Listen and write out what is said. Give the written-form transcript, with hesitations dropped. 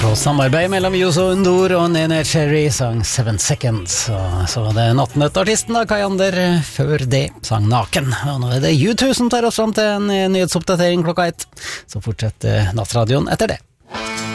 Samarbeid mellom Yuzo Undur og Nene Cherry sang 7 Seconds. Så var det nattnøttartisten da, Kai Ander, før det sang Naken. Og nå er det U2 som tar oss fram til en nyhetsoppdatering klokka 1. Så fortsetter nattradioen etter det.